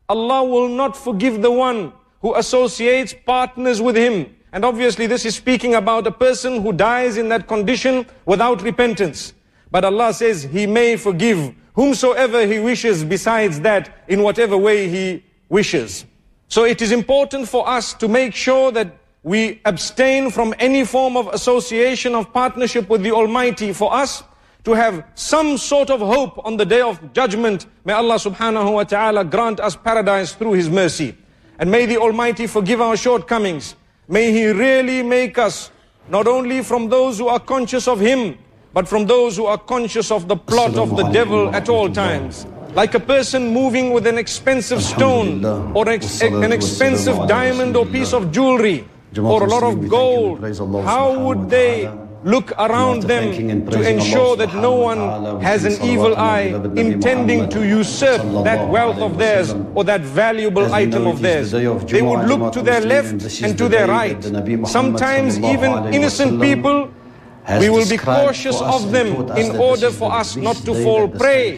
Allah will not forgive the one who associates partners with Him. And obviously this is speaking about a person who dies in that condition without repentance. But Allah says He may forgive whomsoever He wishes besides that, in whatever way He wishes. So it is important for us to make sure that we abstain from any form of association of partnership with the Almighty, for us to have some sort of hope on the day of judgment. May Allah subhanahu wa ta'ala grant us paradise through His mercy. And may the Almighty forgive our shortcomings. May He really make us not only from those who are conscious of Him, but from those who are conscious of the plot of the devil at all times. Like a person moving with an expensive stone, or an expensive diamond or piece of jewelry, or a lot of gold, how would they look around them to ensure that no one has an evil eye intending to usurp that wealth of theirs or that valuable item of theirs? They would look to their left and to their right. Sometimes even innocent people, we will be cautious of them in order for us not to fall prey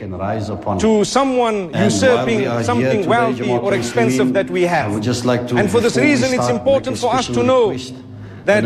to someone usurping something wealthy or expensive that we have. And for this reason, it's important for us to know that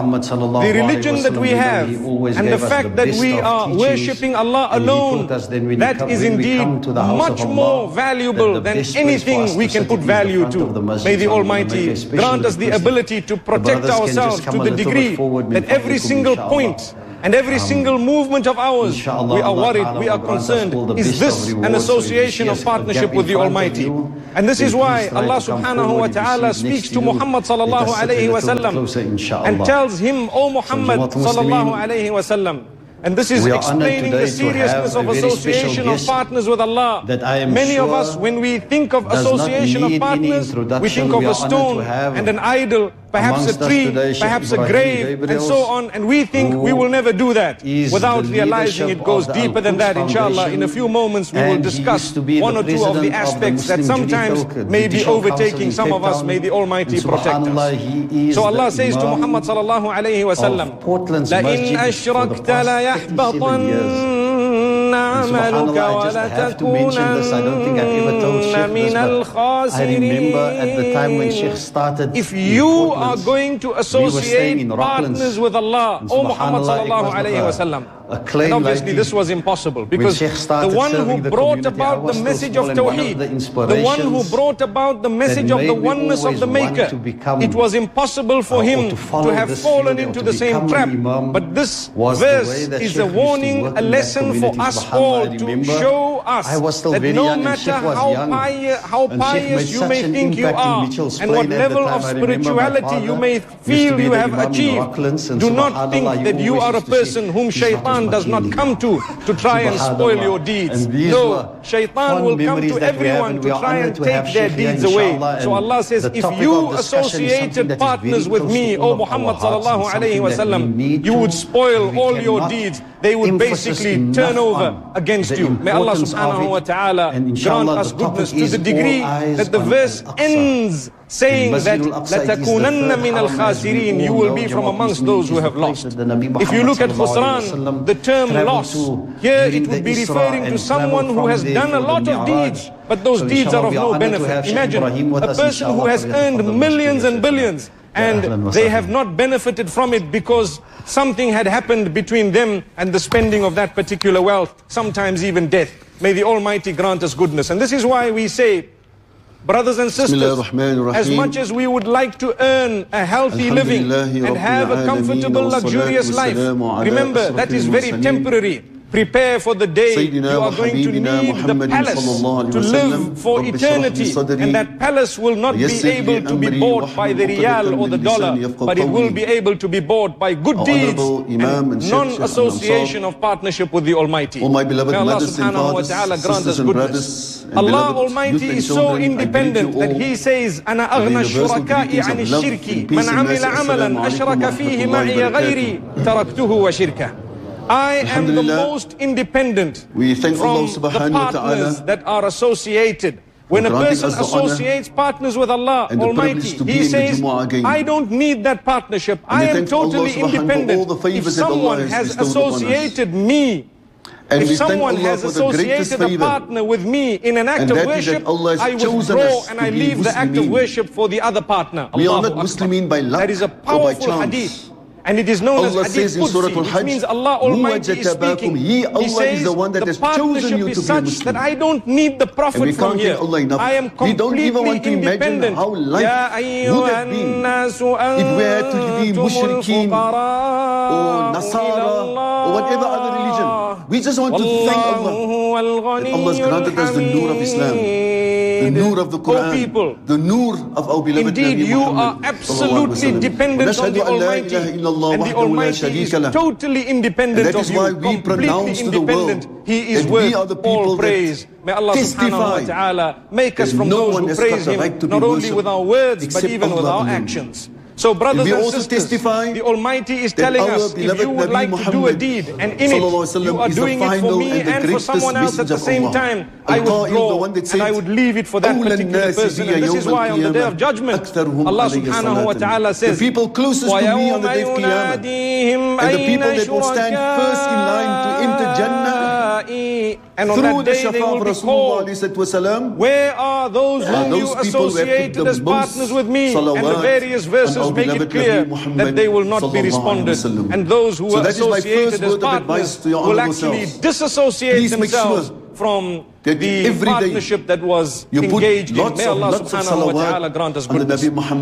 the religion that we have and the fact that we are worshipping Allah alone, that is indeed much more valuable than anything we can put value to. May the Almighty grant us the ability to protect ourselves to the degree that every single point and every single movement of ours, we are worried, we are concerned, is this an association of partnership with the Almighty? And this is why Allah subhanahu wa ta'ala speaks to Muhammad sallallahu alayhi wa sallam and tells him, O Muhammad sallallahu alayhi wa sallam. And this is explaining the seriousness of association of partners with Allah. Many of us, when we think of association of partners, we think of a stone and an idol, perhaps a tree, perhaps a grave, and so on. And we think we will never do that without realizing it goes deeper than that. Inshallah, in a few moments we will discuss one or two of the aspects that sometimes may be overtaking some of us. May the Almighty protect us. So Allah says to Muhammad sallallahu alayhi wa sallam, لَإِنْ أَشْرَكْتَ لَيَحْبَطَنَّ عَمَلُكَ وَلَتَكُونَنَّ مِنَ الْخَاسِرِينَ. If you are going to associate partners with Allah, O Muhammad sallallahu alayhi wa sallam, and obviously this was impossible, because the one who brought about the message of Tawheed, the one who brought about the message of the oneness of the Maker, it was impossible for him to have fallen into the same trap. But this verse is a warning, a lesson for us all, to show us that no matter how pious you may think you are, and what level of spirituality you may feel you have achieved, do not think that you are a person whom Shaitan does not come to try and spoil your deeds. No, Shaitan will come to everyone to try and take their deeds away. So Allah says, if you associated partners with me, O Muhammad sallallahu alayhi wa sallam, you would spoil all your deeds. They would basically turn over against you. May Allah subhanahu wa ta'ala grant us goodness to the degree that the verse ends saying that لَتَكُونَنَّ مِنَ الْخَاسِرِينَ, you will be from amongst those who have lost. If you look at khusran, the term loss, here it would be referring to someone who has done a lot of deeds, but those deeds are of no benefit. Imagine a person who has earned millions and billions, and they have not benefited from it because something had happened between them and the spending of that particular wealth, sometimes even death. May the Almighty grant us goodness. And this is why we say, brothers and sisters, as much as we would like to earn a healthy living and have a comfortable, luxurious life, remember that is very temporary. Prepare for the day you are going to need the palace to live for eternity, and that palace will not be able to be bought by the riyal or the dollar, but it will be able to be bought by good deeds and non-association of partnership with the Almighty. May Allah subhanahu wa ta'ala grant us goodness. Allah Almighty is so independent that He says, أَنَا أَغْنَى الشُّرَكَاءِ عَنِ الشِّرْكِ مَنْ عَمِلَ عَمَلًا أَشْرَكَ فِيهِ مَعِيَ غَيْرِي تَرَكْتُهُ وَشِرْكَهُ. I am the most independent from the partners that are associated. When a person associates partners with Allah Almighty, he says, I don't need that partnership. I am totally independent. If someone has associated me If someone has associated a partner with me in an act of worship, I withdraw and I leave the act of worship for the other partner. We are not Muslimin by luck. That is a powerful hadith. And it is known as Hadith Qudsi, which means Allah Almighty is speaking. He says the partnership is such that I don't need the Prophet from here. I am completely independent. Ya ayyuhan nasu antumul fuqara or Nasara or whatever other religion. We just want to thank Allah that Allah has granted us the nur of Islam, the nur of the Quran, the nur of our beloved Indeed, Nabi you are Muhammad absolutely dependent on the Almighty, and the Almighty is totally independent of you, completely independent. He is worth all praise. May Allah subhanahu wa ta'ala make us from those who praise Him, not only with our words, but even with our actions. So brothers and sisters, the Almighty is telling us, if you would like to do a deed, and in it you are doing it for me and for someone else at the same time, I would draw and I would leave it for that particular person. And this is why on the Day of Judgment, Allah subhanahu wa ta'ala says, the people closest to me on the Day of Qiyamah, and the people that will stand first in line to enter Jannah, and on that day they will be called, where are those whom you associated as partners with me? And the various verses make it clear that they will not be responded. And those who were associated as partners will actually disassociate themselves from the partnership that was engaged in. May Allah subhanahu wa ta'ala grant us goodness.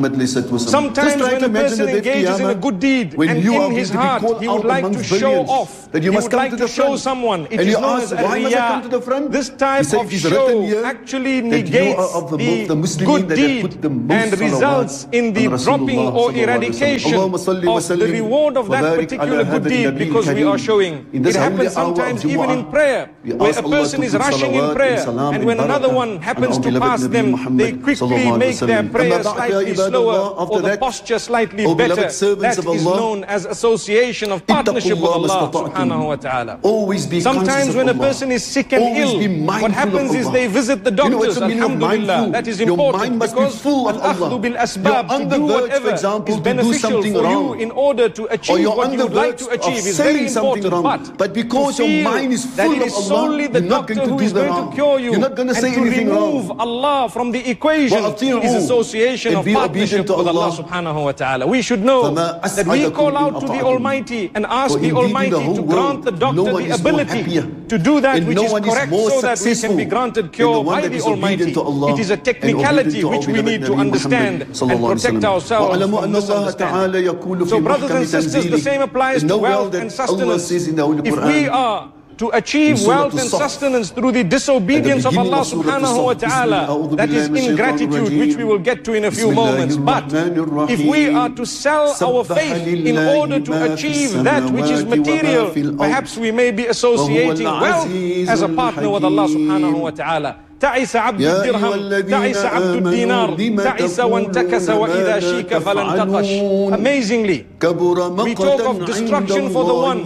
Sometimes when a person engages in a good deed and in his heart he would like to show off, he would like to show someone, it is known as riyah. This type of show actually negates the good deed and results in the dropping or eradication of the reward of that particular good deed, because we are showing. It happens sometimes even in prayer, where a person is rushing in prayer, and when another one happens to pass them, they quickly make their prayer slightly slower or the posture slightly better. That is known as association of partnership with Allah subhanahu wa ta'ala. Sometimes when a person is sick and ill, what happens is they visit the doctors. Alhamdulillah, that is important, because al-akhdhu bil asbab, to do whatever is beneficial for you in order to achieve what you would like to achieve is very important. But because your mind is full of Allah, solely the doctor who is going to cure you, you're not going to say anything wrong. To remove Allah from the equation is association of partnership with Allah subhanahu wa ta'ala. We should know that we call out to the Almighty and ask the Almighty to grant the doctor the ability to do that which is correct, so that we can be granted cure by the Almighty. It is a technicality which we need to understand and protect ourselves from misunderstanding. So brothers and sisters, the same applies to wealth and sustenance. If we are to achieve wealth and sustenance through the disobedience of Allah subhanahu wa ta'ala, that is ingratitude, which we will get to in a few moments. But if we are to sell our faith in order to achieve that which is material, perhaps we may be associating wealth as a partner with Allah subhanahu wa ta'ala. تعس عبد الدرهم تعس عبد الدينار تعس وانتكس وإذا شيك فلانتقش. Amazingly, we talk of destruction for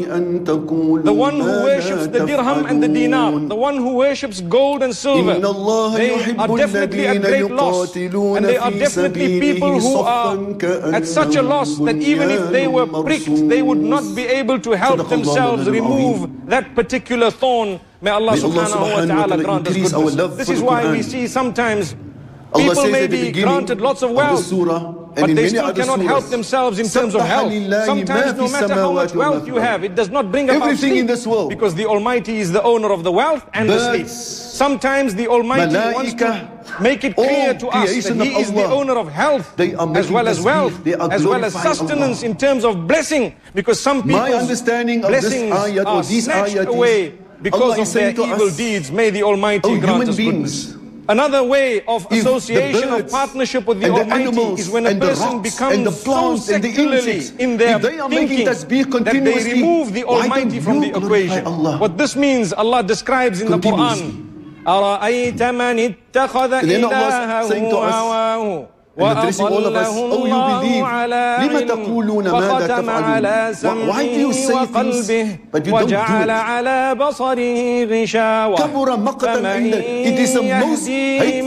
the one who worships the dirham and the dinar, the one who worships gold and silver. They are definitely at great loss, and they are definitely people who are at such a loss that even if they were pricked, they would not be able to help themselves remove that particular thorn. May Allah subhanahu wa ta'ala grant us goodness. This is why we see sometimes people may be granted lots of wealth, but they still cannot help themselves in terms of health. Sometimes no matter how much wealth you have, it does not bring about sleep, because the Almighty is the owner of the wealth and the sleep. Sometimes the Almighty wants to make it clear to us that He is the owner of health as well as wealth, as well as sustenance in terms of blessing, because some people's blessings are snatched away because of their evil deeds. May the Almighty grant us goodness. Another way of association of partnership with the Almighty is when a person becomes so secularly in their thinking that they remove the Almighty from the equation. What this means, Allah describes in the Quran. أَرَأَيْتَ مَنِ اتَّخَذَ إِلَهَهُ هَوَاهُ وَأَضَلَّهُ اللَّهُ عَلَىٰ عِلْمٍ وَخَتَمَ عَلَىٰ سَمْعِهِ وَقَلْبِهِ وَجَعَلَ عَلَىٰ بَصَرِهِ غِشَاوَةً فَمَن يَهْدِيهِ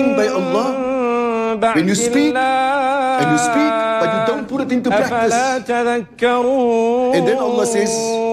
مِن when you speak, and you speak, but you don't put it into practice. أَفَلَا تَذَكَّرُونَ. And then Allah says,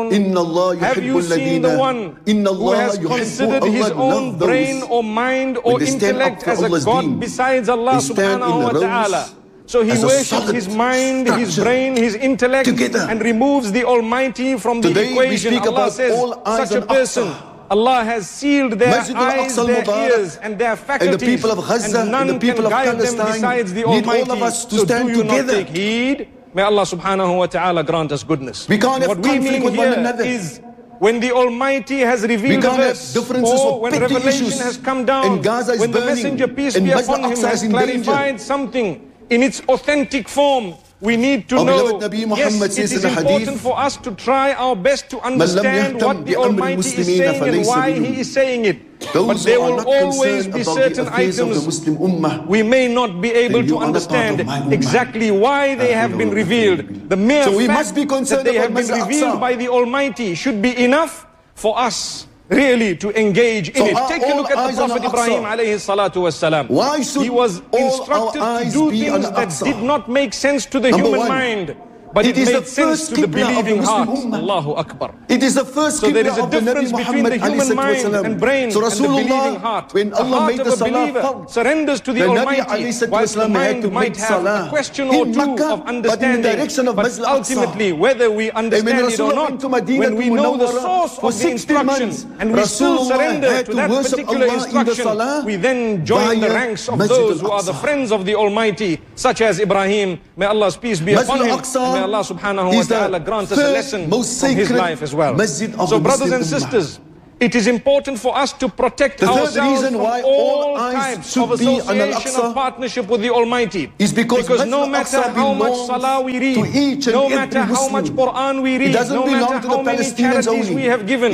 down? Have you seen the one who has considered his own brain or mind or intellect as a God besides Allah subhanahu wa ta'ala? So he worships his mind, his brain, his intellect, and removes the Almighty from the equation. Allah says, such a person, Allah has sealed their eyes, their ears, and their faculties, and none can guide them besides the Almighty. So do you not take heed? May Allah subhanahu wa ta'ala grant us goodness. What we mean here is, when the Almighty has revealed a verse, or when revelation has come down, when the Messenger, peace be upon him, has clarified something in its authentic form, we need to know, yes, it is important for us to try our best to understand what the Almighty is saying and why He is saying it. But there will always be certain items we may not be able to understand exactly why they have been revealed. The mere fact that they have been revealed by the Almighty should be enough for us really to engage in it. Take a look at the Prophet Ibrahim alayhi salatu wasalam. He was instructed to do things that did not make sense to the human mind, but it made sense to the believing heart. Allahu Akbar. It is the first so there is a difference between the human mind and brain and the believing heart. When the heart of a believer surrenders to the Almighty, whilst the mind might have a question or two of understanding, but ultimately, whether we understand it or not, when we know the source of the instructions and we still surrender to that particular instruction, we then join the ranks of those who are the friends of the Almighty, such as Ibrahim. May Allah's peace be upon him. May Allah subhanahu wa ta'ala grant us a lesson from his life as well. So brothers and sisters, it is important for us to protect ourselves from all types of association or partnership with the Almighty. Because no matter how much salah we read, no matter how much Quran we read, no matter how many charities we have given,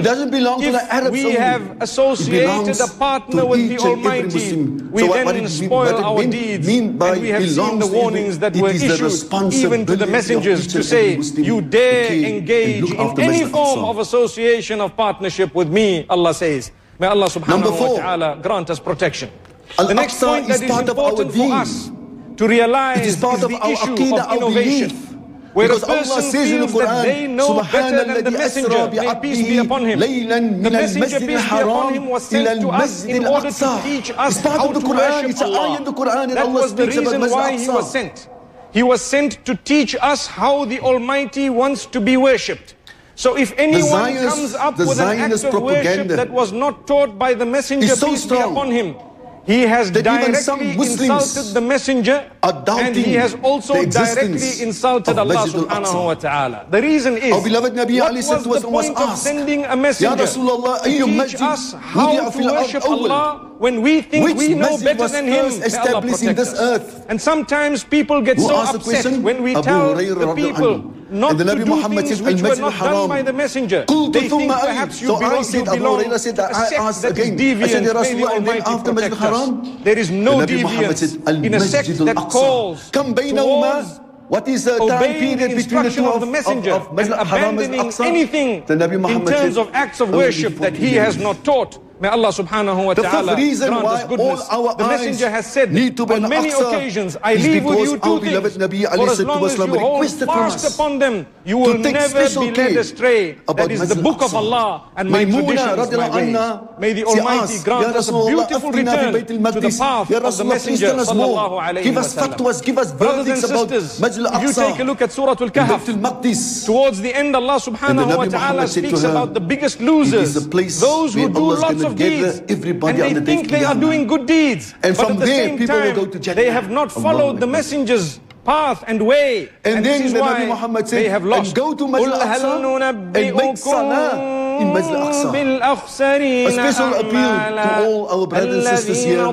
if we have associated a partner with the Almighty, we then spoil our deeds. And we have seen the warnings that were issued even to the messengers to say, you dare engage in any form of association of partnership with me, Allah says. May Allah subhanahu wa ta'ala grant us protection. The next point that is important for us to realize is the issue of innovation. Where a person feels that they know better than the messenger, may peace be upon him. The messenger, peace be upon him, was sent to us in order to teach us how to worship Allah. That was the reason why he was sent. He was sent to teach us how the Almighty wants to be worshipped. So if anyone comes up with an act of worship that was not taught by the messenger, peace be upon him, he has directly insulted the messenger, and he has also directly insulted Allah subhanahu wa ta'ala. The reason is, what was the point of sending a messenger to teach us how to worship Allah when we think we know better than him? May Allah protect us. And sometimes people get so upset when we tell the people not to do things which were not done by the messenger. They think perhaps you belong to a sect that is deviant. May the Almighty protect us. There is no deviance in a sect that calls towards what is the time period between the two of the messenger and abandoning anything in terms of acts of worship that he has not taught. May Allah subhanahu wa ta'ala grant us goodness. The messenger has said on many occasions, I leave with you two things. For as long as you hold fast upon them, you will never be led astray. That is the book of Allah and my traditions, my ways. May the Almighty grant us a beautiful return to the path of the messenger sallallahu alayhi wa sallam. Brothers and sisters, if you take a look at Surah Al-Kahf, towards the end Allah subhanahu wa ta'ala speaks about the biggest losers, those who do lots of deeds, and they think they are doing good deeds, but at the same time they have not followed the messenger's path and way, and this is why they have lost. Go to Masjid al-Aqsa and make salah in Masjid al-Aqsa. A special appeal to all our brothers and sisters here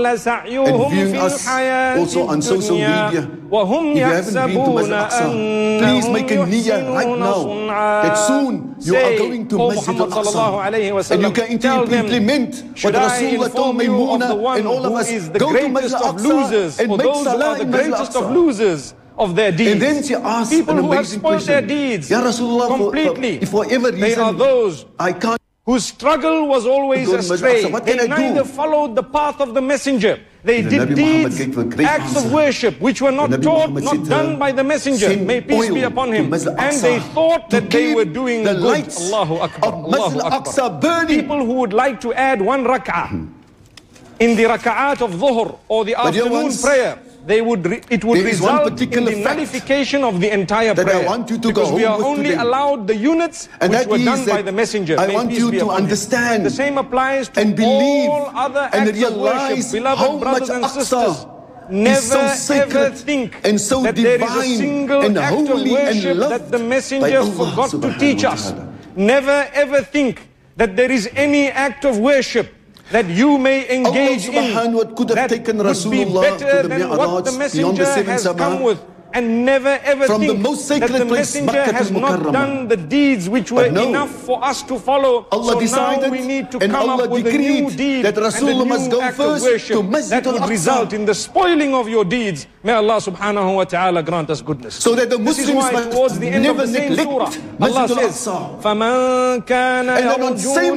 and viewing us also on social media. If you haven't been to Masjid al-Aqsa, please make a niyyah right now that soon you are going to Masjid al-Aqsa and you can implement what Rasulullah told Maymuna and all of us. Go to Masjid al-Aqsa and make salah in Masjid al-Aqsa of their deeds. And then she asked people who have spoiled their deeds completely. For whatever reason, they are those whose struggle was always astray. They neither followed the path of the messenger, They did deeds, acts of worship, which were not taught, not done by the messenger, may peace be upon him. And they thought that they were doing good. Allahu Akbar, Allahu Akbar. People who would like to add one rak'ah in the rak'at of dhuhr or the afternoon prayer, it would result in the nullification of the entire prayer. Because we are only allowed the units which were done by the messenger. I want you to understand. The same applies to all other acts of worship. Beloved brothers and sisters, never ever think that there is a single act of worship that the messenger forgot to teach us. Never ever think that there is any act of worship that you may engage in that would be better than what the messenger has come with. And never ever think that the messenger has not done the deeds which were enough for us to follow. So now we need to come up with a new deed and a new act of worship that would result in the spoiling of your deeds. May Allah subhanahu wa ta'ala grant us goodness. So that the Muslims must towards the end of the same surah, Allah says, فَمَنْ كَانَ يَرْجُو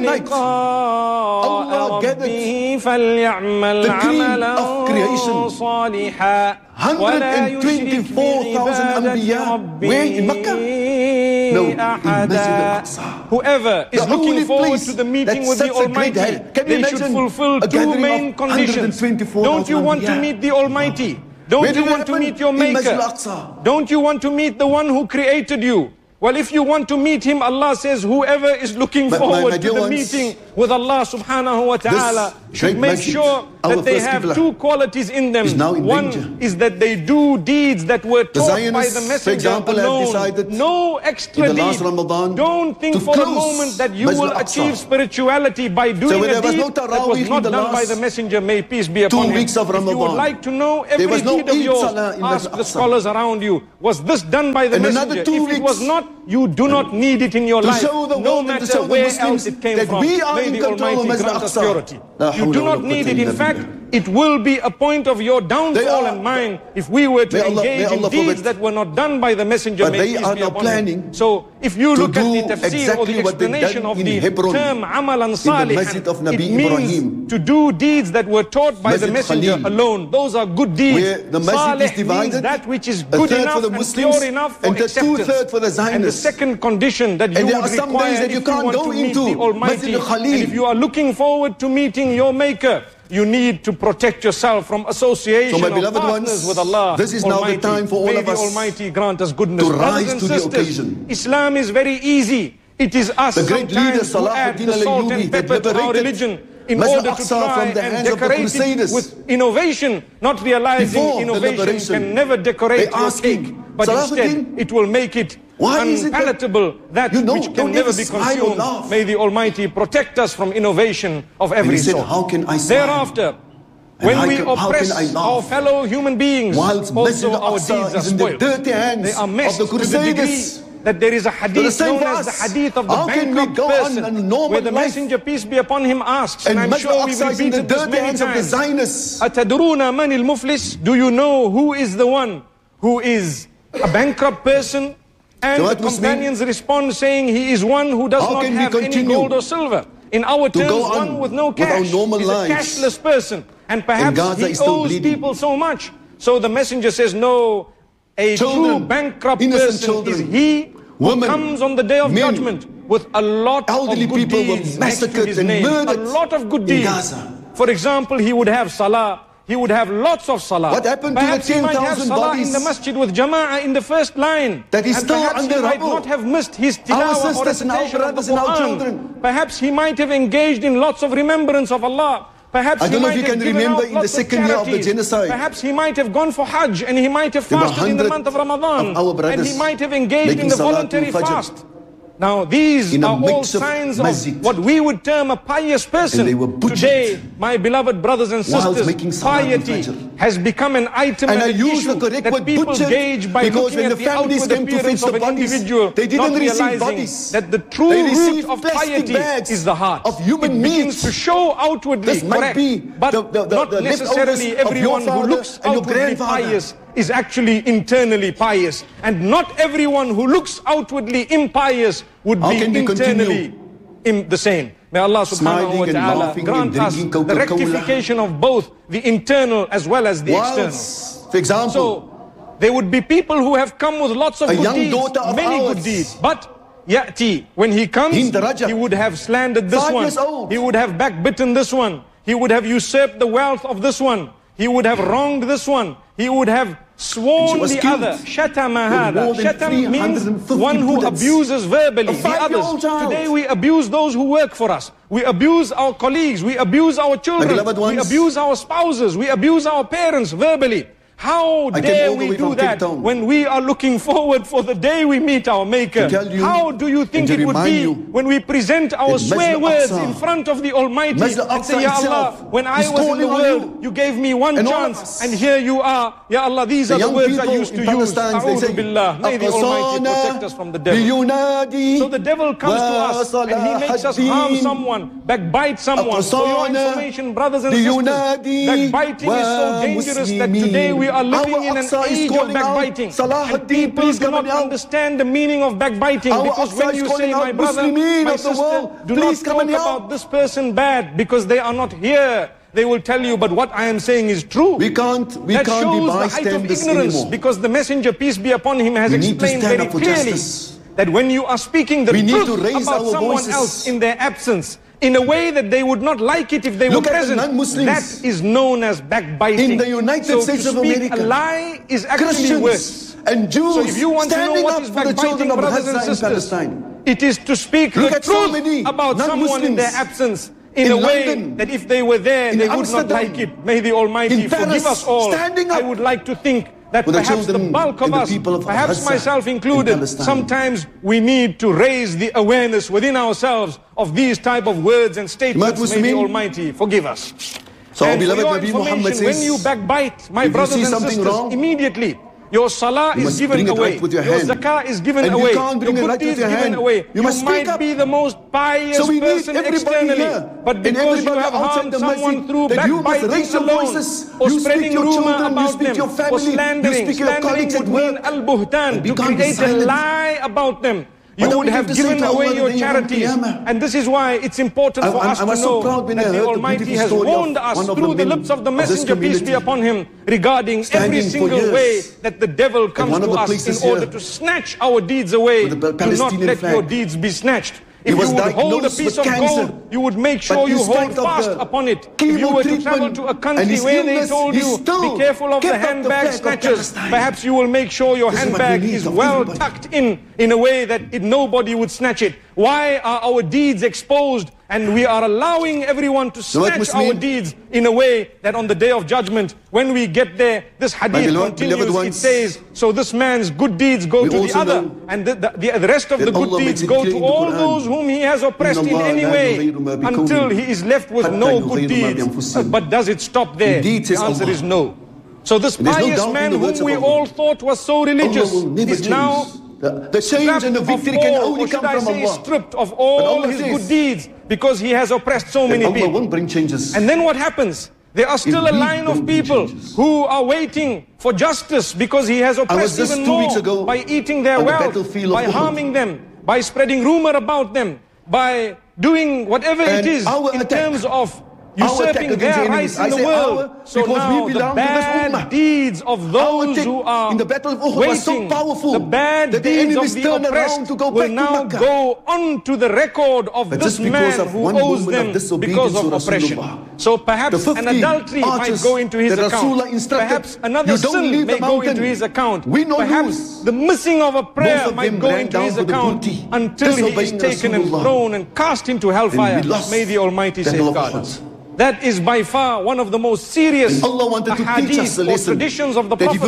لِقَاءَ رَبِّهِ فَلْيَعْمَلْ عَمَلًا صَالِحًا. 124,000 Anbiya. Where? In Makkah? No, in Masjid al-Aqsa. Whoever is looking forward to the meeting with the Almighty, they should fulfill two main conditions. Don't you want to meet the Almighty? Don't you want to meet your Maker? Don't you want to meet the one who created you? Well, if you want to meet him, Allah says, whoever is looking forward to the meeting with Allah subhanahu wa ta'ala should make sure that they have two qualities in them. One is that they do deeds that were taught by the messenger alone. No extra deed. Don't think for a moment that you will achieve spirituality by doing a deed that was not done by the messenger. May peace be upon him. If you would like to know every deed of yours, ask the scholars around you. Was this done by the messenger? If it was not, you do not need it in your life, no matter where else it came from. May the Almighty grant us purity. You do not need it. In fact, it will be a point of your downfall and mine if we were to engage in deeds that were not done by the messenger. May peace be upon him. So if you look at the tafsir or the explanation of the term amalan salihan, it means to do deeds that were taught by the messenger alone. Those are good deeds. Salih means that which is good enough and pure enough for acceptance. And the second condition that you would require if you want to meet the Almighty, and if you are looking forward to meeting your Maker, you need to protect yourself from association of partners with Allah. This is now the time for all of us Almighty grant us goodness. to rise to the occasion. Islam is very easy. It is us sometimes who add the salt and pepper to our religion in order to try and decorate it with innovation, not realizing innovation can never decorate your cake, but instead it will make it unpalatable, that which can never be consumed. May the Almighty protect us from innovation of every sort. Thereafter, when we oppress our fellow human beings, also our deeds are spoiled. They are messed to the degree that there is a hadith known as the hadith of the bankrupt person, where the messenger, peace be upon him, asks, and I'm sure we've repeated this many times, Atadruna man al-muflis? Do you know who is the one who is a bankrupt person? And the companions respond saying, he is one who does not have any gold or silver. In our terms, one with no cash. He's a cashless person. And perhaps he owes people so much. So the messenger says, no, a true bankrupt person is he who comes on the day of judgment with a lot of good deeds next to his name. A lot of good deeds. For example, he would have salah. He would have lots of salah. What happened perhaps to the 10,000 bodies in the masjid with jama'ah in the first line. That is still perhaps under he might not have missed his tilawah or recitation of the Quran. Perhaps he might have engaged in lots of remembrance of Allah. Perhaps I don't know if you can remember in the second year of the genocide. Perhaps he might have gone for Hajj and he might have fasted in the month of Ramadan. And he might have engaged in the voluntary fast. Now these are all signs of what we would term a pious person. Today, my beloved brothers and sisters, piety has become an item and an issue that people gauge by looking at the outward appearance of an individual, not realizing that the true root of piety is the heart. It begins to show outwardly, correct, but not necessarily everyone who looks outwardly pious is actually internally pious, and not everyone who looks outwardly impious would be internally the same. May Allah subhanahu wa ta'ala grant us the rectification of both the internal as well as the external. For example, so there would be people who have come with lots of good deeds, many good deeds, but Ya'ti, when he comes, he would have slandered this one, he would have backbitten this one, he would have usurped the wealth of this one, he would have wronged this one, he would have sworn the other. Shatama hada. Shatam means one who abuses verbally the others. Today we abuse those who work for us. We abuse our colleagues. We abuse our children. We abuse our spouses. We abuse our parents verbally. How dare we do that when we are looking forward for the day we meet our Maker? How do you think it would be when we present our swear words in front of the Almighty and say, Ya Allah, when I was in the world, you gave me one chance, and here you are. Ya Allah, these are the words I used to use. A'udhu billah. May the Almighty protect us from the devil. So the devil comes to us and he makes us harm someone, backbite someone. For your information, brothers and sisters, backbiting is so dangerous that today we are living in an age of backbiting, and people do not understand the meaning of backbiting, because when you say, my brother, my sister, do not talk about this person bad because they are not here, they will tell you, but what I am saying is true. We can't be bystanders anymore, because the Messenger, peace be upon him, has explained very clearly that when you are speaking the truth about someone else in their absence, in a way that they would not like it if they were present, that is known as backbiting. In the United States of America, a lie is actually worse. And Jews so if you want to know what is backbiting, brothers and sisters, it is to speak the truth about someone in their absence in a way that if they were there, they would not like it. May the Almighty forgive us all. I would like to think that perhaps the bulk of us, perhaps myself included, sometimes we need to raise the awareness within ourselves of these type of words and statements. May the Almighty forgive us. So, and beloved Nabi Muhammad says, when you backbite, my brothers and sisters, immediately your salah is given away, your zakah is given away, your good deeds given away. You might be the most pious person externally, but because you have harmed someone through backbiting alone, or spreading rumor about them, or slandering would mean al-buhtan, to create a lie about them. You would have given away your charities. And this is why it's important for us to know that the Almighty has warned us through the lips of the Messenger, peace be upon him, regarding every single way that the devil comes to us in order to snatch our deeds away. Do not let your deeds be snatched. If you would hold a piece of gold, you would make sure you hold fast upon it. If you were to travel to a country where they told you, be careful of the handbag snatchers, perhaps you will make sure your handbag is well tucked in a way that nobody would snatch it. Why are our deeds exposed and we are allowing everyone to snatch our deeds in a way that on the day of judgment, when we get there, this hadith continues, it says, so this man's good deeds go to the other, and the rest of the good deeds go to all those whom he has oppressed in any way, until he is left with no good deeds. But does it stop there? The answer is no. So this pious man whom we all thought was so religious is now the change and the victory can only come from Allah. Stripped of all his good deeds because he has oppressed so many people. Won't bring changes. And then what happens? There are still a line of people who are waiting for justice because he has oppressed even more by eating their wealth, by harming them, by spreading rumor about them, by doing whatever it is in terms of usurping their rights in the world. So now the bad deeds of those who are waiting, the bad deeds of the oppressed will now go on to the record of this man who owes them because of oppression. So perhaps an adultery might go into his account. Perhaps another sin may go into his account. Perhaps the missing of a prayer might go into his account until he is taken and thrown and cast into hellfire. May the Almighty safeguard us. That is by far one of the most serious hadith or traditions of the Prophet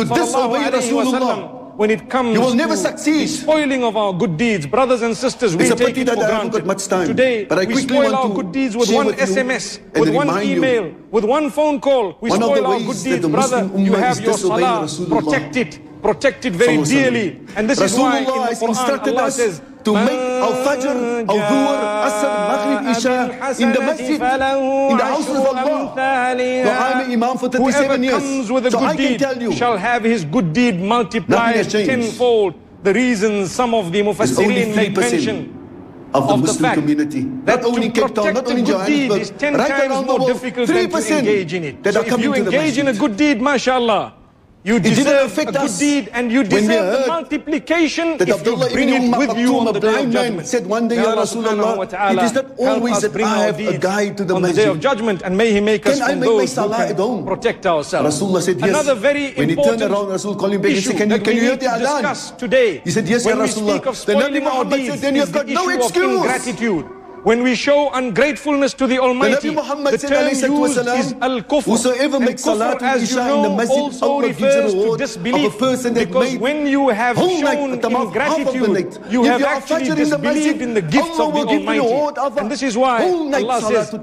ﷺ when it comes to the spoiling of our good deeds. Brothers and sisters, we take it for granted. Today, we spoil our good deeds with one SMS, with one email, with one phone call. We spoil our good deeds. Brother, you have your salah, protect it very dearly. And this is why in the Quran Allah says, to make al-Fajr, al-Dhuhr, Asr, Maghrib, Isha in the masjid, in the houses of Allah. So I'm an imam for 37 years. Whoever comes with a good deed shall have his good deed multiplied tenfold. The reasons some of the Mufassirin make mention of the Muslim community. That not only in Cape Town, not only in Johannesburg, is 10 right times around the more world, difficult than to engage in it. So if you engage in a good deed, mashallah, you deserve a good deed, and you deserve the multiplication if you bring it with you on the day of judgment. Said one day, Ya Rasulullah, it is not always that I have a guide to the on the day of judgment, and may He make us from those who can protect ourselves. Rasulullah said yes. Another very when he turned around, Rasul called him back and said, can you hear the adhan? Discuss today. He said, yes, Ya Rasulullah. The Nabi Muhammad said, then you've got no excuse. Ingratitude. When we show ungratefulness to the Almighty, the term used is al-kufr. Whosoever makes salat as you know, also refers to disbelief. Because when you have shown ingratitude, you have actually disbelieved in the gifts of the Almighty. And this is why Allah says,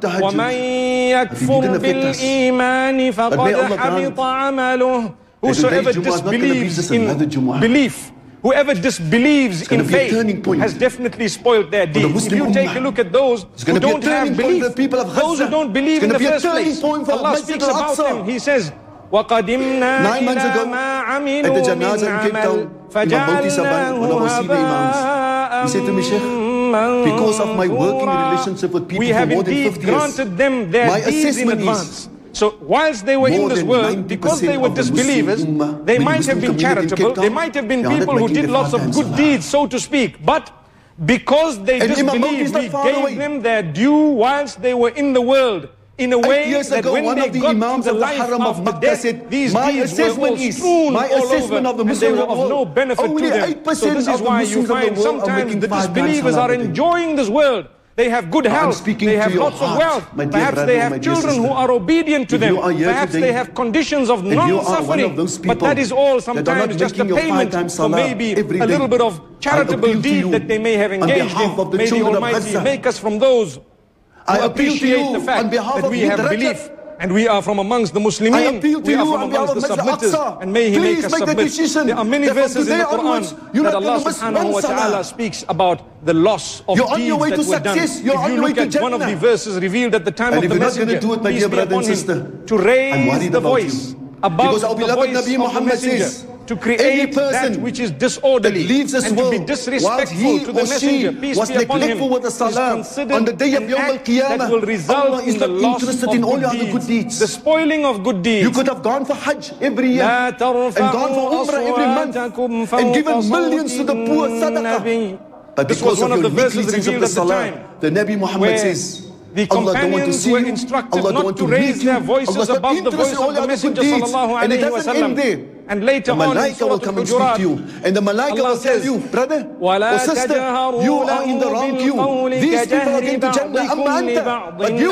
وَمَنْ يَكْفُرْ بِالْإِيمَانِ فَقَدْ حَبِطَ عَمَلُهُ. Whosoever disbelieves in belief, whoever disbelieves in faith has definitely spoiled their deeds. If you take a look at those who don't have belief, those who don't believe in the first place, Allah speaks about them. He says, وَقَدِمْنَا إِلَى مَا عَمِلُوا مِنْ عَمَلٍ فَجَعَلْنَاهُ هَبَاءً. He said to me, Sheikh, because of my working relationship with people for more than 50 years, we have indeed granted them their deeds in advance. So whilst they were in this world, because they were disbelievers, they might have been charitable, they might have been people who did lots of good deeds, so to speak. But because they disbelieved, we gave them their due whilst they were in the world, in a way that when they got to the life after death, these deeds were all strewn all over, and they were of no benefit to them. So this is why you find sometimes the disbelievers are enjoying this world. They have good health, they have lots of wealth, perhaps they have children who are obedient to them, perhaps they have conditions of non-suffering, but that is all sometimes just a payment for maybe a little bit of charitable deed that they may have engaged in. May the Almighty make us from those who appreciate the fact that we have belief. And we are from amongst the Muslimin, we are from amongst the submitters, and may He make us submit. There are many verses in the Quran that Allah subhanahu wa ta'ala speaks about the loss of deeds that were done. If you look at one of the verses revealed at the time of the Messenger, peace be upon him, to raise the voice above the voice of the Messenger, to create that which is disorderly and to be disrespectful to the Messenger, peace be upon him, is considered on the day of Yawm al-Qiyamah. that will result in the loss of good deeds, the spoiling of good deeds. You could have gone for Hajj every year and gone for Umrah every month and given millions to the poor, sadaqah. But because of your negligency of the Salah, the Nabi Muhammad says, the companions were instructed not to raise their voices above the voice of the Messenger sallallahu alayhi wa sallam. And later on in Surah Al-Hujurat, and the Malaika will tell you, brother or sister, you are in the wrong queue. These people are going to Jannah, but you,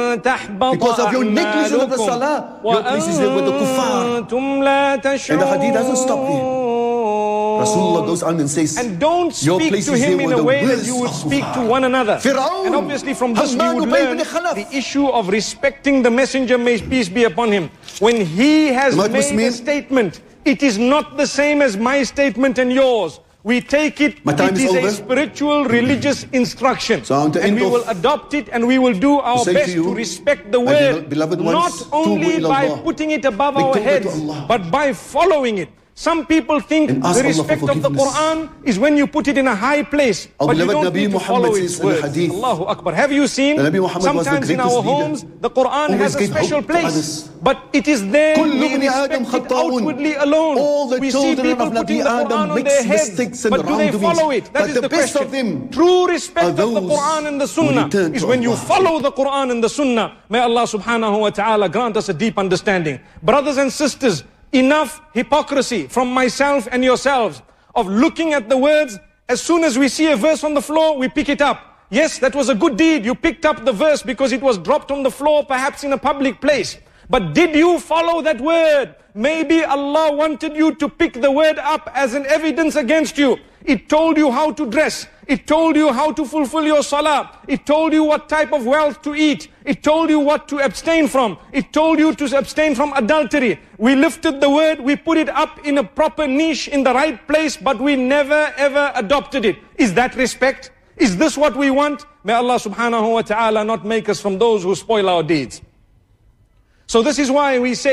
because of your negligence of the Salah, your place is there with the kuffar. And the hadith doesn't stop there. Rasulullah goes on and says, and don't speak to him in a way that you would speak to one another. And obviously from this we would learn the issue of respecting the Messenger, may peace be upon him. When he has made a statement, it is not the same as my statement and yours. We take it, it is a spiritual, religious instruction. And we will adopt it and we will do our best to respect the word, not only by putting it above our heads, but by following it. Some people think the respect of the Quran is when you put it in a high place, but you don't need to follow its words. Allahu Akbar. Have you seen, sometimes in our homes, the Quran has a special place, but it is there, we respect it outwardly alone. We see people putting the Quran on their heads, but do they follow it? That is the question. True respect of the Quran and the Sunnah is when you follow the Quran and the Sunnah. May Allah subhanahu wa ta'ala grant us a deep understanding. Brothers and sisters, enough hypocrisy from myself and yourselves of looking at the words. As soon as we see a verse on the floor, we pick it up. Yes, that was a good deed. You picked up the verse because it was dropped on the floor, perhaps in a public place. But did you follow that word? Maybe Allah wanted you to pick the word up as an evidence against you. It told you how to dress. It told you how to fulfill your salah. It told you what type of wealth to eat. It told you what to abstain from. It told you to abstain from adultery. We lifted the word, we put it up in a proper niche in the right place, but we never ever adopted it. Is that respect? Is this what we want? May Allah subhanahu wa ta'ala not make us from those who spoil our deeds. So this is why we say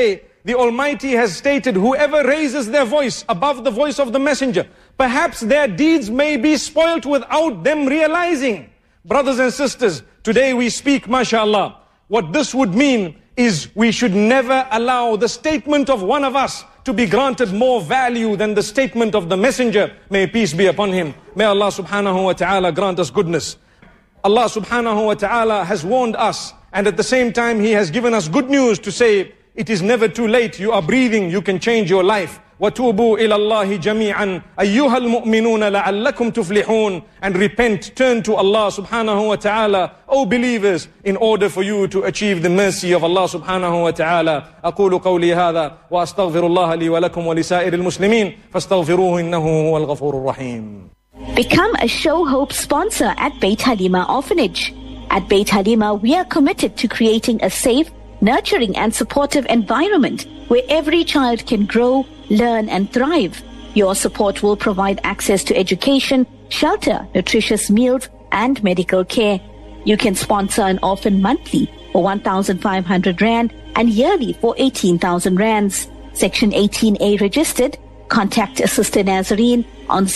the Almighty has stated, whoever raises their voice above the voice of the Messenger, perhaps their deeds may be spoilt without them realizing. Brothers and sisters, today we speak, mashallah. What this would mean is we should never allow the statement of one of us to be granted more value than the statement of the Messenger. May peace be upon him. May Allah subhanahu wa ta'ala grant us goodness. Allah subhanahu wa ta'ala has warned us, and at the same time He has given us good news to say, it is never too late. You are breathing, you can change your life. وَتُوبُوا إِلَى اللَّهِ جَمِيعًا أَيُّهَا الْمُؤْمِنُونَ لَعَلَّكُمْ تُفْلِحُونَ. And repent, turn to Allah subhanahu wa ta'ala, O believers, in order for you to achieve the mercy of Allah subhanahu wa ta'ala. أقول قولي هذا وأستغفر الله لي ولكم ولسائر المسلمين فاستغفروه إنه هو الغفور الرحيم. Become a Show Hope sponsor at Beit Halima Orphanage. At Beit Halima, we are committed to creating a safe, nurturing and supportive environment where every child can grow, learn and thrive. Your support will provide access to education, shelter, nutritious meals and medical care. You can sponsor an orphan monthly for 1,500 Rand and yearly for 18,000 Rands. Section 18A registered. Contact Sister Nazarene on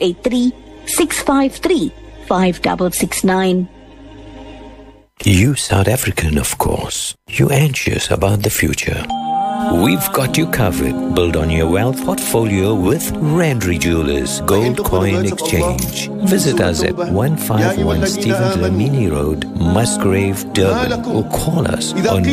083-653-5669. You South African, of course. You anxious about the future. We've got you covered. Build on your wealth portfolio with Randry Jewelers Gold Coin Exchange. Visit us at 151 Stephen Dlamini Road, Musgrave, Durban, or call us on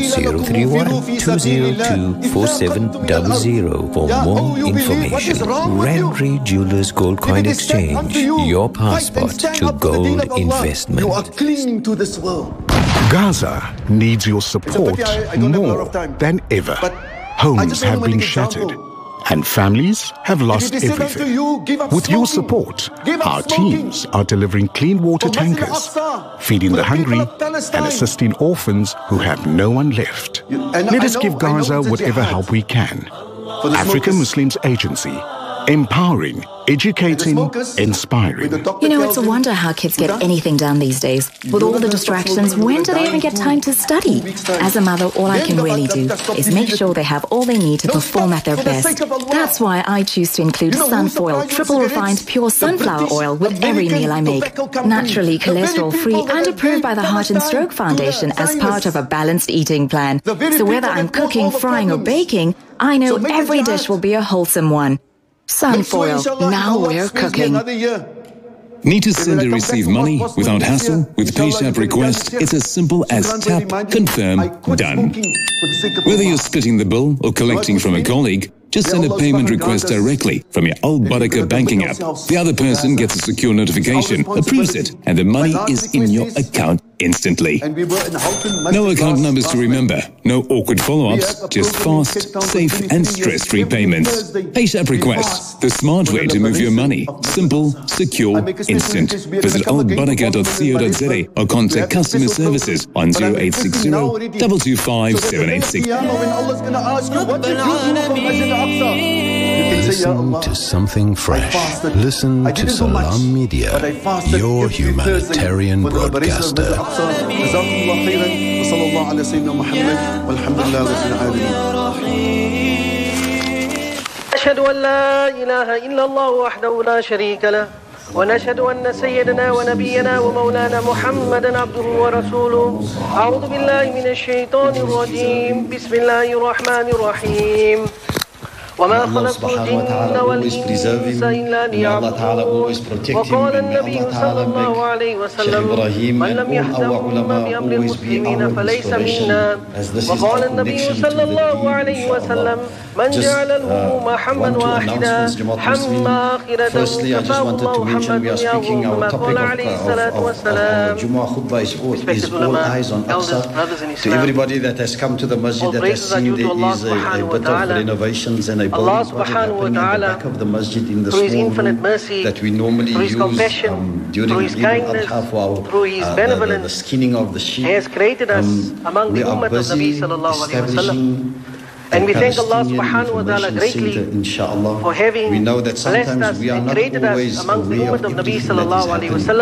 031-202-4700 for more information. Randry Jewelers Gold Coin Exchange, your passport to gold investment. You are clinging to this world. Gaza needs your support more than ever. Homes have been shattered and families have lost everything. With your support, our teams are delivering clean water tankers, feeding the hungry and assisting orphans who have no one left. Let us give Gaza whatever help we can. African Muslims Agency, empowering, educating, inspiring. You know, it's a wonder how kids get anything done these days. With all the distractions, when do they even get time to study? As a mother, all I can really do is make sure they have all they need to perform at their best. That's why I choose to include Sunfoil, triple refined pure sunflower oil with every meal I make. Naturally cholesterol-free and approved by the Heart and Stroke Foundation as part of a balanced eating plan. So whether I'm cooking, frying or baking, I know every dish will be a wholesome one. Sunfoil, now we're cooking. Need to send and receive money without hassle? With PayShap Request, it's as simple as tap, confirm, done. Whether you're splitting the bill or collecting from a colleague, just send a payment request directly from your Al Barakah banking app. The other person gets a secure notification, approves it, and the money is in your account instantly. No account numbers to remember, no awkward follow-ups, just fast, safe and stress-free payments. PayShap Request, the smart way to move your money. Simple, secure, instant. Visit albarakah.co.za or contact customer services on 0860 225 786. Listen to something fresh. Listen to Salam Media, your humanitarian broadcaster. أشهد أن لا إله إلا الله وحده لا شريك له ونشهد أن سيدنا ونبينا ومولانا محمدا عبده ورسوله. أعوذ بالله من الشيطان الرجيم. بسم الله الرحمن الرحيم. وما خلقت الجن والإنس إلا ليعبدون. وقال النبي صلى الله عليه وسلم من لم يهتم بأمر المسلمين فليس منا. وقال النبي صلى الله عليه وسلم من جعل الهموم حما واحدا حم آخرته كفاه الله حما دنياه كما قال عليه الصلاة والسلام. Respected ulama, elders, brothers in Islam, to everybody that has come to the masjid, that has seen there is a bit of renovations and a building project happening in the back of the masjid in the small room that we normally use during Eid al-Adha for the skinning of the sheep. He has created us among the ummah of Nabi sallallahu alayhi wa sallam. And we thank Allah subhanahu wa ta'ala greatly for having blessed us and created us among the ummah of Nabi sallallahu alayhi wa sallam.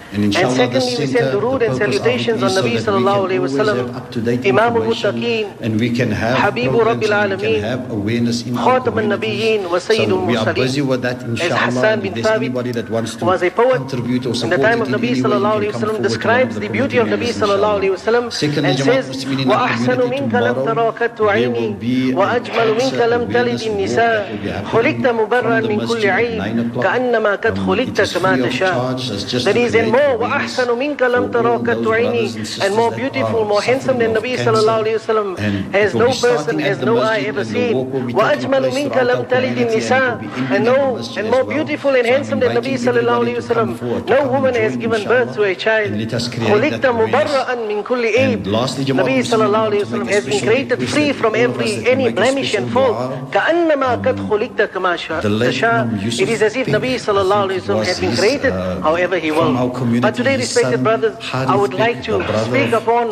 And secondly, we send durood and salutations on Nabi sallallahu alayhi wa sallam, Imam al-Muttaqeen, Habibu Rabbil Alameen, Khatam al-Nabiyyin wa Sayyidul Mursaleen. As Hassan bin Thabit was a poet in the time of Nabi sallallahu alayhi wa sallam, describes the beauty of Nabi sallallahu alayhi wa sallam and says, وَأَحْسَنُ مِنْكَ لَمْ تَرَاكَتُ عَيْنِي وَأَجْمَلُ مِنْكَ لَمْ تَلِدِ النِّسَاء خُلِقْتَ مُبَرًّا مِنْ كُلِّ عَيْبٍ كَأَنَّمَا قَدْ خُلِقْتَ كَمَا تَشَاءُ. That is, and more, وَأَحْسَنُ مِنْكَ لَمْ تَرَاكَتُ عَيْنِي, and more beautiful, more handsome than Nabi sallallahu alayhi wa sallam has no person, has no eye ever seen. وَأَجْمَلُ مِنْكَ لَمْ تَلِدِ النِّسَاء, and more beautiful and handsome than Nabi sallallahu alayhi wa sallam, no woman has given birth to a child. خُلِقْتَ مُبَرًّا مِنْ كُلِّ عَيْبٍ. Nabi sallallahu alayhi wa sallam has been created free from any blemish and fault. كَأَنَّمَا قَدْ خُلِقْتَ كَمَا تَشَاءُ. It is as if Nabi sallallahu alayhi wa sallam has been created however he will. But today, respected brothers, I would like to speak upon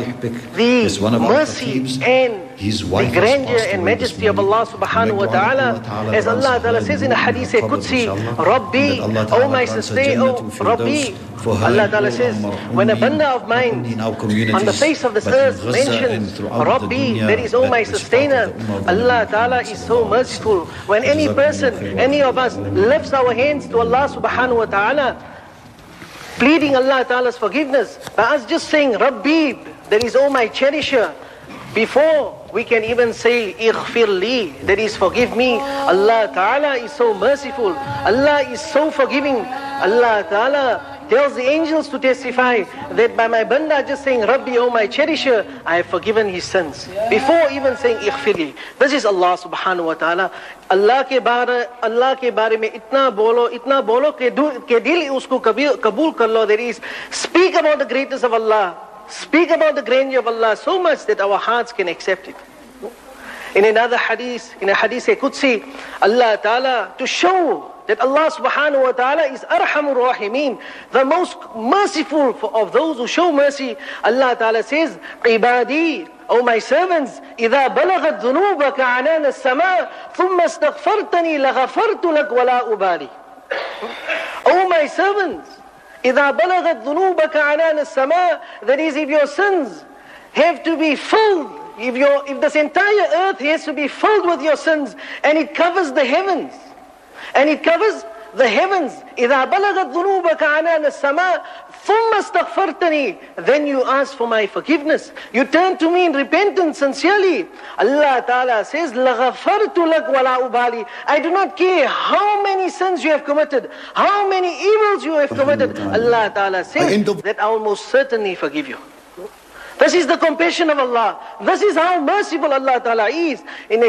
the mercy and the grandeur and majesty of Allah subhanahu wa ta'ala. As Allah ta'ala says in a hadith Qudsi, Rabbi, O my sustainer, O Rabbi. Allah ta'ala says, when a banda of mine on the face of this earth mentions Rabbi, that is, O my sustainer, Allah ta'ala is so merciful. When any person, any of us lifts our hands to Allah subhanahu wa ta'ala, pleading Allah ta'ala's forgiveness, by us just saying Rabbi, that is, O my cherisher, before we can even say Ighfir li, that is, forgive me, Allah ta'ala is so merciful, Allah is so forgiving. Allah ta'ala tells the angels to testify that by my banda just saying Rabbi, O my cherisher, I have forgiven his sins, before even saying Ighfirli. This is Allah subhanahu wa ta'ala. Allah ke baare mein itna bolo ke dil usko kabul kar lo. That is, speak about the greatness of Allah, speak about the grandeur of Allah so much that our hearts can accept it. In another hadith, in a hadith Qudsi, Allah ta'ala, to show that Allah subhanahu wa ta'ala is Arhamur Rahimin, the most merciful of those who show mercy. Allah ta'ala says, Ibadi, O my servants, إِذَا بَلَغَتْ ذُنُوبَكَ عَنَانَ السَّمَاءِ ثُمَّ اسْتَغْفَرْتَنِي لَغَفَرْتُ لَكَ وَلَا أُبَالِي. O my servants, إِذَا بَلَغَتْ ذُنُوبَكَ عَنَانَ السَّمَاءِ, that is, if your sins have to be filled, if this entire earth has to be filled with your sins, and it covers the heavens, and it covers the heavens, إِذَا بَلَغَتْ ذُنُوبَكَ عَنَانَ السَّمَاءِ ثُمَّ اسْتَغْفَرْتَنِي, then you ask for my forgiveness. You turn to me in repentance sincerely. Allah Ta'ala says, لَغَفَرْتُ لَكَ وَلَا أُبَالِي. I do not care how many sins you have committed, how many evils you have committed. Allah Ta'ala says that I will most certainly forgive you. This is the compassion of Allah. This is how merciful Allah Ta'ala is. In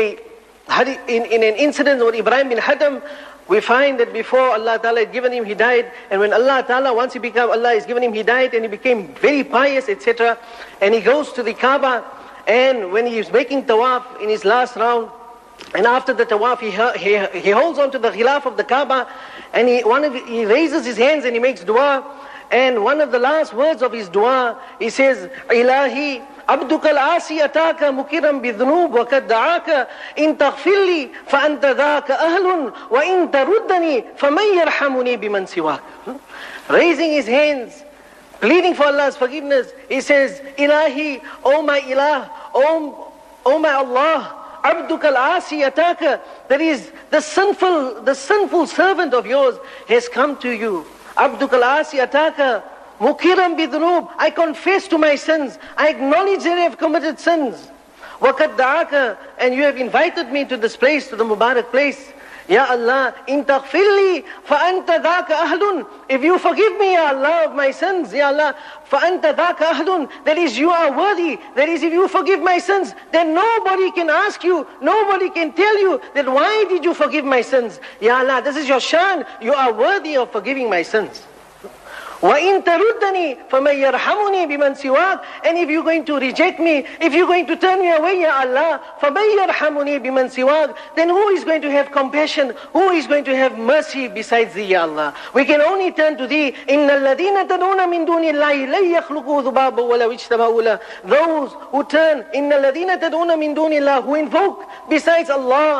an incident with Ibrahim bin Hatam, we find that before Allah Ta'ala had given him Hidayat, and when Allah Ta'ala, once he became, Allah has given him Hidayat and he became very pious, etc. And he goes to the Kaaba, and when he is making tawaf in his last round, and after the tawaf he holds on to the khilaf of the Kaaba, and he raises his hands and he makes dua, and one of the last words of his dua, he says, Ilahi, عبدك العاصي أتاك مكرا بذنوب وقد دعاك إن تغفر لي فأنت ذاك أهل وإن تردني فمن يرحمني بمن سواك. Raising his hands, pleading for Allah's forgiveness, he says, Ilahi, O my Ilah, O my Allah, عبدك العاصي أتاك, that is, the sinful servant of yours has come to you. عبدك العاصي أتاك Mukiram bidhunub, I confess to my sins. I acknowledge that I have committed sins. Waqad da'aka, and you have invited me to this place, to the Mubarak place. Ya Allah, in taghfirli, fa'anta dhaka ahlun. If you forgive me, Ya Allah, of my sins, Ya Allah, fa'anta dhaka ahlun. That is, you are worthy. That is, if you forgive my sins, then nobody can ask you, nobody can tell you that why did you forgive my sins? Ya Allah, this is your shan. You are worthy of forgiving my sins. وَإِن تَرُدَّنِي فَمَنْ يَرْحَمُنِي بِمَنْ سِوَاكَ. And if you're going to reject me, if you're going to turn me away, Ya Allah, فَمَنْ يَرْحَمُنِي بِمَنْ سِوَاكَ, then who is going to have compassion? Who is going to have mercy besides Thee, Ya Allah? We can only turn to Thee. إِنَّ الَّذِينَ تَدْعُونَ مِن دُونِ اللَّهِ لَن يَخْلُقُوا ذُبَابًا وَلَوِ اجْتَمَعُوا لَهُ. Those who turn, إِنَّ الَّذِينَ تَدْعُونَ مِن دُونِ اللَّهِ, who invoke besides Allah,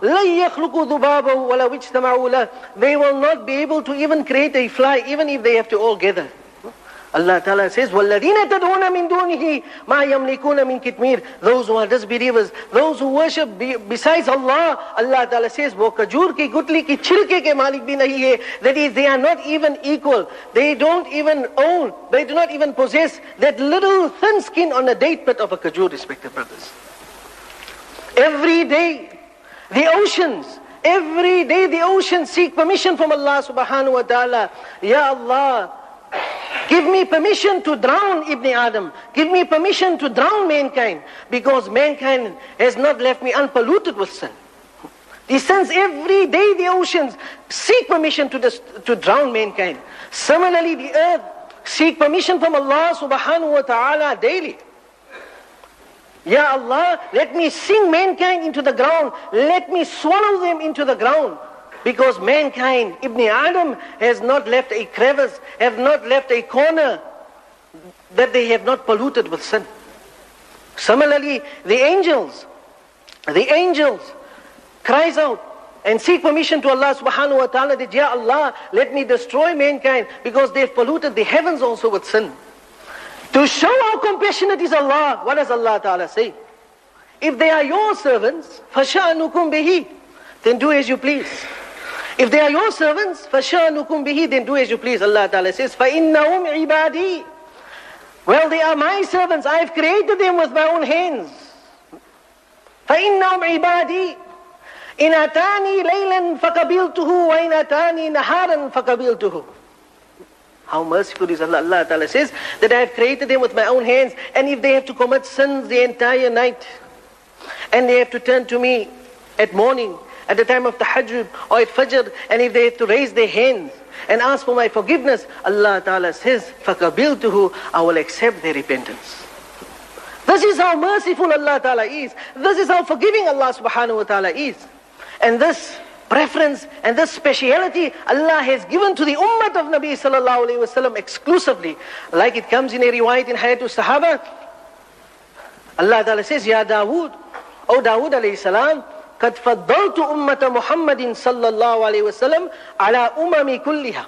لَن يَخْلُقُوا ذُبَابًا وَلَوْ اجْتَمَعُوا لَهُ. They will not be able to even create a fly, even if they have to all gather. Allah Ta'ala says, وَالَّذِينَ تَدْعُونَ مِن دُونِهِ مَا يَمْلِكُونَ مِن كِتْمِيرٍ. Those who are disbelievers, those who worship besides Allah, Allah Ta'ala says, wo kajur ki gutli ki chilke ke malik bhi nahi hai. That is, they are not even equal. They don't even own, they do not even possess that little thin skin on the date pit of a kajur, respected brothers. Every day, the oceans, every day the oceans seek permission from Allah Subhanahu wa Ta'ala. Ya Allah, give me permission to drown Ibn Adam. Give me permission to drown mankind, because mankind has not left me unpolluted with sin. The sins, every day the oceans seek permission to drown mankind. Similarly, the earth seek permission from Allah Subhanahu wa Ta'ala daily. Ya Allah, let me sink mankind into the ground. Let me swallow them into the ground. Because mankind, Ibn Adam, has not left a crevice, have not left a corner that they have not polluted with sin. Similarly, the angels cries out and seek permission to Allah Subhanahu wa Ta'ala that, Ya Allah, let me destroy mankind, because they have polluted the heavens also with sin. To show how compassionate is Allah, what does Allah Ta'ala say? If they are your servants, فَشَأْنُكُمْ بِهِ, then do as you please. If they are your servants, فَشَأْنُكُمْ بِهِ, then do as you please. Allah Ta'ala says, فَإِنَّهُمْ عِبَادِي. Well, they are my servants. I have created them with my own hands. فَإِنَّهُمْ عِبَادِي. إِنْ أَتَانِي لَيْلًا فَقَبِلْتُهُ وَإِنْ أَتَانِي نَهَارًا فَقَبِلْتُهُ. How merciful is Allah. Allah Ta'ala says that I have created them with my own hands, and if they have to commit sins the entire night, and they have to turn to me at morning, at the time of tahajjud or at fajr, and if they have to raise their hands and ask for my forgiveness, Allah Ta'ala says, فَقَبِلْتُهُ, I will accept their repentance. This is how merciful Allah Ta'ala is. This is how forgiving Allah Subhanahu wa Ta'ala is. And this preference and this speciality Allah has given to the ummah of Nabi Sallallahu Alaihi Wasallam exclusively. Like it comes in a riwayat in Hayatul Sahaba, Allah Ta'ala says, Ya Dawood, O Dawood alayhi salam, قد فضلت أمة محمد صلى الله عليه وسلم على أمم كلها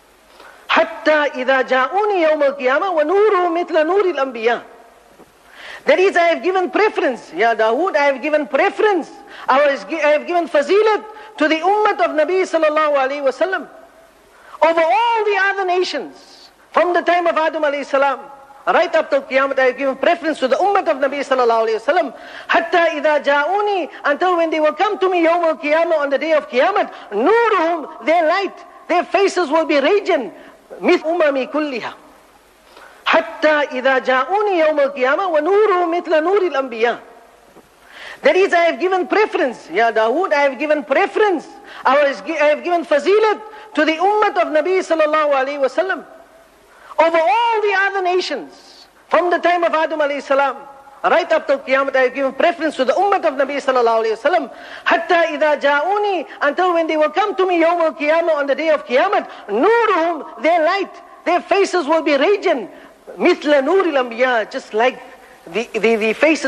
حتى إذا جاءوني يوم القيامة ونوره مثل نور الأنبياء. That is, I have given preference, Ya Dawood, I have given preference, I have given fazilat to the ummah of Nabi sallallahu alayhi wa sallam over all the other nations from the time of Adam alayhi salam right up to Qiyamah. I have given preference to the ummah of Nabi sallallahu alayhi wa sallam hatta idha ja'uni, until when they will come to me yawm al-Qiyamah, on the day of Qiyamah, nuruhum, their light, their faces will be radiant, mith umami kulliha. Hatta idha ja'uni yawm al-Qiyamah wa nuruhum mithla nuri al-anbiya. That is, I have given preference, Ya Dawood, I have given preference, I have given fazilat to the ummah of Nabi sallallahu alayhi wa sallam over all the other nations from the time of Adam alayhi salam right up to Qiyamah. I have given preference to the ummah of Nabi sallallahu alayhi wa sallam hatta idha ja'uni, until when they will come to me yawm al-Qiyamah, on the day of Qiyamah, nuruhum, their light, their faces will be radiant, mithla nuri al-anbiya, just like the faces